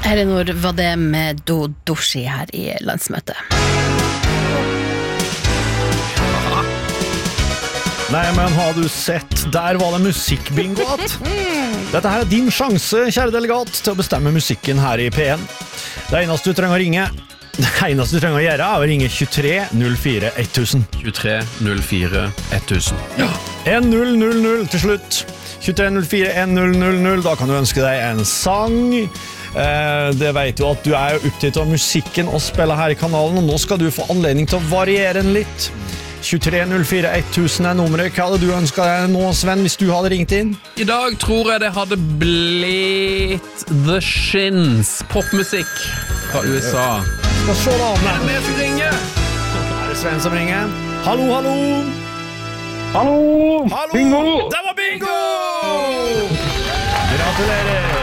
Elinor, var det med Doshi her i landsmøtet? Nei, men har du sett? Der var det musikkbingo att. Dette her din sjanse, kjære delegat, til å bestemme musikken her i P1. Det eneste du trenger å ringe, det eneste du trenger å gjøre, er å ringe 23 04 1000. 23 04 1000. Ja. 1000 til slutt. 23 04 1000. Da kan du ønske deg en sang. Det vet du at du er opptatt av musikken og spiller her i kanalen, og nå skal du få anledning til å variere den litt. 23 04 1000 er nummeret. Hva hadde du ønsket deg nå, Sven, hvis du hadde ringt inn? I dag tror jeg det hadde blitt The Shins, popmusikk fra USA. Skal se da, men... Er det som ringer? Er det Sven som ringer? Hallo, hallo! Hallo! Hallo! Bingo! Det var bingo! Gratulerer!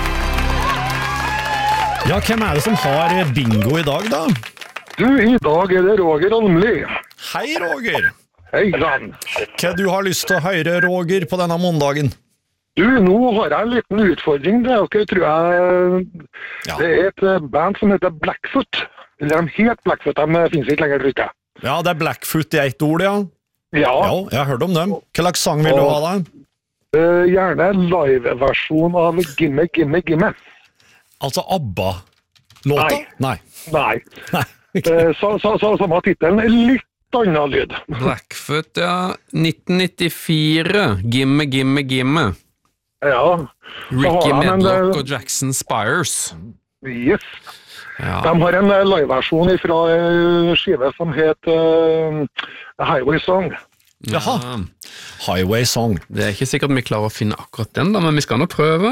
Ja, hvem er det som har bingo i dag, da? Du, i dag er det Roger Almli. Hei, Roger! Hei, sann. Hva du har lyst til å høre, Roger, på denne måndagen? Du, nå har jeg en liten utfordring. Det er jo ikke, tror jeg, Ja. det er et band som heter Blackfoot. Eller de het Blackfoot, de finnes ikke lenger, tror jeg. Ja, det er Blackfoot i ett ord, ja. Ja, Ja, jeg har hørt om dem. Hva slags sang vil du ha, da? gjerne live-versjon av Gimme, Gimme, Gimme. Altså ABBA-låta? Nei. Nei. Nei. Samme titelen, litt annen lyd. Blackfoot, ja. 1994. Gimme, gimme, gimme. Ja. Ricky har de en, Medlock og Jackson Spires. Yes. Ja. De har en live-versjon fra skive som heter Highway Song. Jaha. Highway Song. Det er ikke sikkert vi klarer å finne akkurat den, da, men vi skal nå prøve.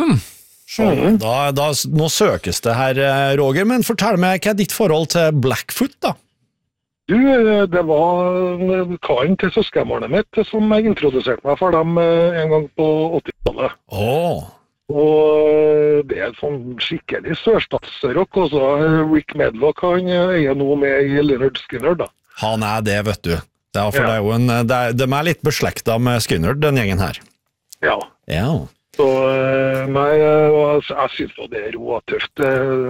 Nå søkes det her, Roger, men fortell meg, hva er ditt forhold til Blackfoot, da? Du, det var karen til søskenbarnet mitt som introduserte meg for dem en gang på 80-tallet. Åh. Og det er sånn skikkelig sørstatsrock også. Rick Medlock, han er nå med i Leonard Skinner, da. Han er det, vet du. Det er, for det er jo de er litt beslektet med Skinner, den gjengen her. Ja. Ja. Så jeg synes jo det er råtøft.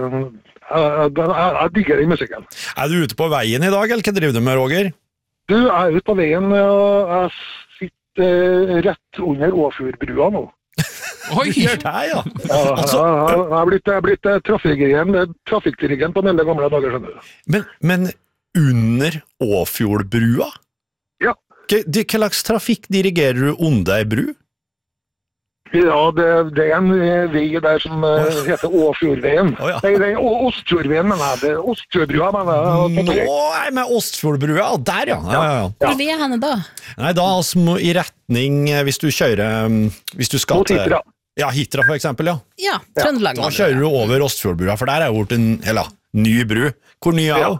Jeg digger den musikken. Er du ute på veien i dag, eller hva driver du med, Roger? Du, jeg er ute på veien, og jeg sitter rett under Åfjordbrua nå. Oi! Gjør det, ja. Ja, jeg er blitt trafikkdirigent på den gamle dager, skjønner du. Men under Åfjordbrua? Ja. Hva slags trafikk dirigerer du under ei bru? Ja, det er en vei der som heter Åfjordveien. Ja. Nei, Ostfjordveien, mener jeg. Det er Ostfjordbrua, mener jeg. Nå er jeg med Ostfjordbrua, der, ja. Ja. Hvor vi er henne da? Nei, da altså i retning, hvis du kjører, hvis du skal Mot Hitra. Ja, Hitra for eksempel, ja. Ja, Trøndelag. Da kjører du over Ostfjordbrua, for der er jo gjort en, ny bru. Hvor ny er Ja. den?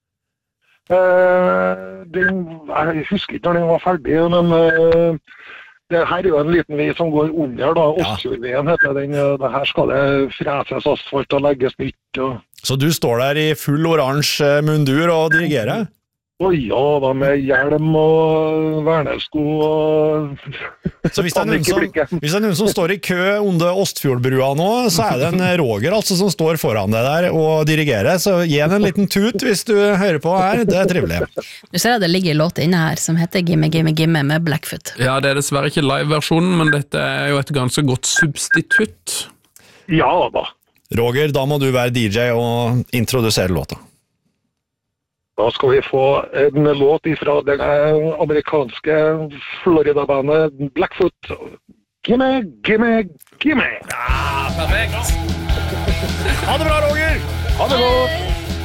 Jeg husker ikke når den var ferdig, men det her er jo en liten vei som går under, da. Ostfjordveien heter den. Det her skal det freses asfalt og legges nytt. Så du står der i full oransje mundur og dirigerer? Å ja, da med hjelm og vernesko og... Så hvis det er noen som står i kø under Ostfjordbrua nå, så er det en Roger altså som står foran deg der og dirigerer, så gi en liten tut hvis du hører på her, det er trivelig. Du ser at det ligger en låt inne her som heter Gimme, Gimme, Gimme med Blackfoot. Ja, det er dessverre ikke live-versjonen, men dette er jo et ganske godt substitutt. Ja da. Roger, da må du være DJ og introdusere låta. Da skal vi få en låt fra det amerikanske Florida-bandet Blackfoot. Gimme, gimme, gimme! Ja, perfekt! Ha det bra, Roger! Ha det godt!